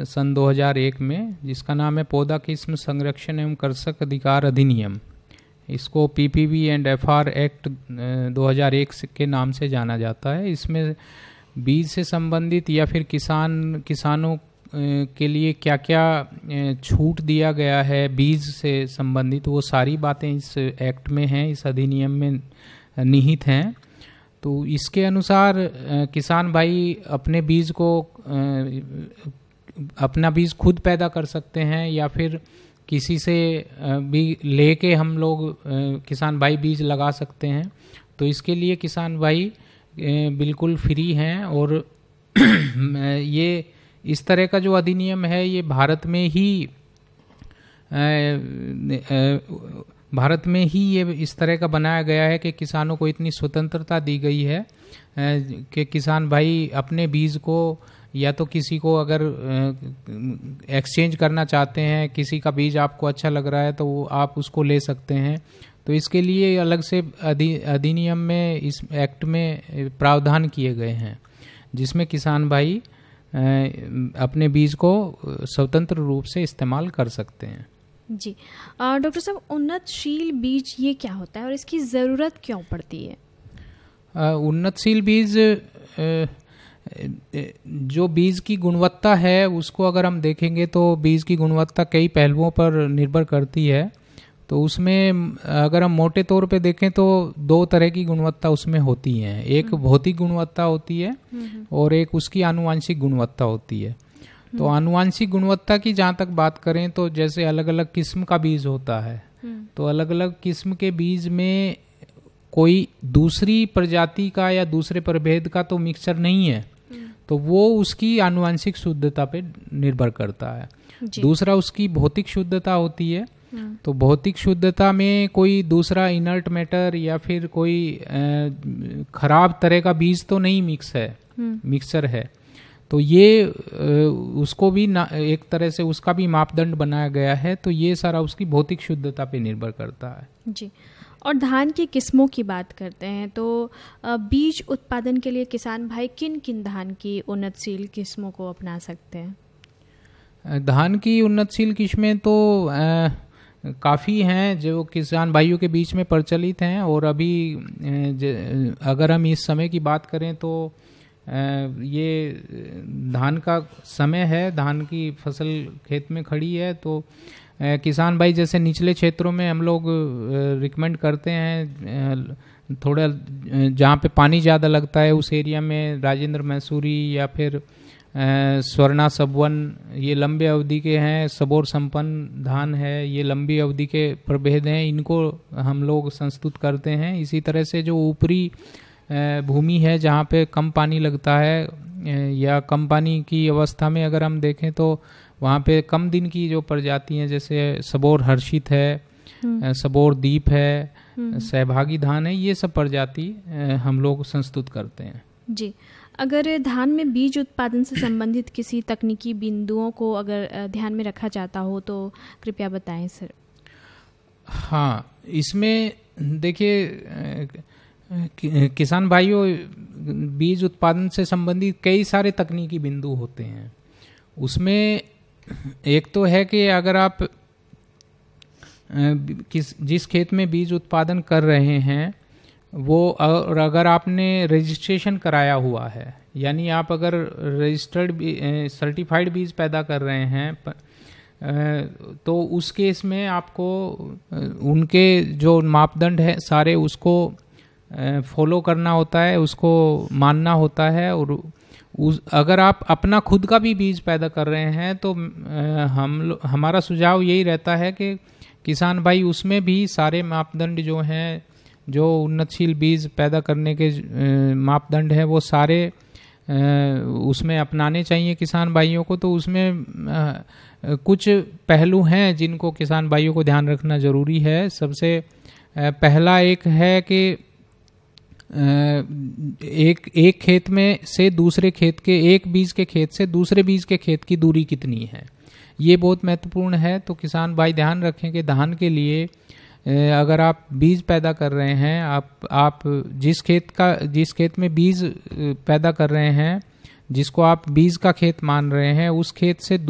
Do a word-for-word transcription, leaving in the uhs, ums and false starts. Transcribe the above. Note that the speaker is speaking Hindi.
सन दो हज़ार एक में, जिसका नाम है पौधा किस्म संरक्षण एवं कृषक अधिकार अधिनियम। इसको पीपीवी एंड एफआर एक्ट दो हज़ार एक के नाम से जाना जाता है। इसमें बीज से संबंधित या फिर किसान किसानों के लिए क्या क्या छूट दिया गया है बीज से संबंधित, वो सारी बातें इस एक्ट में हैं, इस अधिनियम में निहित हैं। तो इसके अनुसार किसान भाई अपने बीज को अपना बीज खुद पैदा कर सकते हैं या फिर किसी से भी लेके हम लोग किसान भाई बीज लगा सकते हैं। तो इसके लिए किसान भाई बिल्कुल फ्री हैं। और ये इस तरह का जो अधिनियम है ये भारत में ही भारत में ही ये इस तरह का बनाया गया है कि किसानों को इतनी स्वतंत्रता दी गई है कि किसान भाई अपने बीज को या तो किसी को अगर एक्सचेंज करना चाहते हैं, किसी का बीज आपको अच्छा लग रहा है तो वो आप उसको ले सकते हैं। तो इसके लिए अलग से अधिनियम में, इस एक्ट में प्रावधान किए गए हैं जिसमें किसान भाई अपने बीज को स्वतंत्र रूप से इस्तेमाल कर सकते हैं। जी डॉक्टर साहब, उन्नतशील बीज ये क्या होता है और इसकी ज़रूरत क्यों पड़ती है? उन्नतशील बीज, जो बीज की गुणवत्ता है उसको अगर हम देखेंगे तो बीज की गुणवत्ता कई पहलुओं पर निर्भर करती है। तो उसमें अगर हम मोटे तौर पे देखें तो दो तरह की गुणवत्ता उसमें होती हैं। एक भौतिक गुणवत्ता होती है और एक उसकी आनुवांशिक गुणवत्ता होती है। तो आनुवांशिक गुणवत्ता की जहाँ तक बात करें तो जैसे अलग अलग किस्म का बीज होता है, तो अलग अलग किस्म के बीज में कोई दूसरी प्रजाति का या दूसरे प्रभेद का तो मिक्सचर नहीं है, तो वो उसकी आनुवांशिक शुद्धता पे निर्भर करता है। दूसरा उसकी भौतिक शुद्धता होती है। तो भौतिक शुद्धता में कोई दूसरा इनर्ट मैटर या फिर कोई खराब तरह का बीज तो नहीं मिक्स है, मिक्सचर है। तो ये उसको भी ना एक तरह से उसका भी मापदंड बनाया गया है। तो ये सारा उसकी भौतिक शुद्धता पे निर्भर करता है। जी, और धान की किस्मों की बात करते हैं तो बीज उत्पादन के लिए किसान भाई किन किन धान की उन्नतशील किस्मों को अपना सकते हैं? धान की उन्नतशील किस्में तो आ, काफ़ी हैं जो किसान भाइयों के बीच में प्रचलित हैं। और अभी अगर हम इस समय की बात करें तो ये धान का समय है, धान की फसल खेत में खड़ी है। तो किसान भाई जैसे निचले क्षेत्रों में हम लोग रिकमेंड करते हैं, थोड़ा जहाँ पे पानी ज़्यादा लगता है उस एरिया में राजेंद्र मैसूरी या फिर स्वर्णा सबवन, ये लंबे अवधि के हैं। सबोर संपन्न धान है, ये लंबी अवधि के प्रभेद हैं, इनको हम लोग संस्तुत करते हैं। इसी तरह से जो ऊपरी भूमि है जहाँ पे कम पानी लगता है या कम पानी की अवस्था में अगर हम देखें तो वहाँ पे कम दिन की जो प्रजाति हैं जैसे सबोर हर्षित है, सबोर दीप है, सहभागी धान है, ये सब प्रजाति हम लोग संस्तुत करते हैं। जी, अगर धान में बीज उत्पादन से संबंधित किसी तकनीकी बिंदुओं को अगर ध्यान में रखा जाता हो तो कृपया बताएं सर। हाँ, इसमें देखिए किसान भाइयों, बीज उत्पादन से संबंधित कई सारे तकनीकी बिंदु होते हैं। उसमें एक तो है कि अगर आप किस जिस खेत में बीज उत्पादन कर रहे हैं वो, और अगर आपने रजिस्ट्रेशन कराया हुआ है, यानी आप अगर रजिस्टर्ड सर्टिफाइड बीज पैदा कर रहे हैं तो उस केस में आपको उनके जो मापदंड है सारे उसको फॉलो करना होता है, उसको मानना होता है। और उस अगर आप अपना खुद का भी बीज पैदा कर रहे हैं तो हम हमारा सुझाव यही रहता है कि किसान भाई उसमें भी सारे मापदंड जो हैं, जो उन्नतशील बीज पैदा करने के मापदंड हैं, वो सारे उसमें अपनाने चाहिए किसान भाइयों को। तो उसमें कुछ पहलू हैं जिनको किसान भाइयों को ध्यान रखना ज़रूरी है। सबसे पहला एक है कि एक एक खेत में से दूसरे खेत के, एक बीज के खेत से दूसरे बीज के खेत की दूरी कितनी है, ये बहुत महत्वपूर्ण है। तो किसान भाई ध्यान रखें कि धान के लिए अगर आप बीज पैदा कर रहे हैं, आप आप जिस खेत का जिस खेत में बीज पैदा कर रहे हैं, जिसको आप बीज का खेत मान रहे हैं, उस खेत से